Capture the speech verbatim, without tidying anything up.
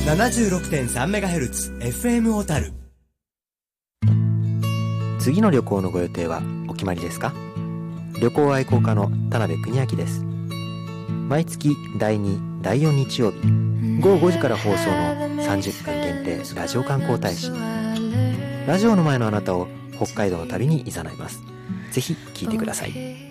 ななじゅうろくてんさんメガヘルツ エフエム 小樽。 次の旅行のご予定はお決まりですか？旅行愛好家の田辺邦明です。毎月だいに、だいよん日曜日ごごごじから放送のさんじゅっぷん限定ラジオ観光大使。ラジオの前のあなたを北海道の旅に誘います。ぜひ聞いてください。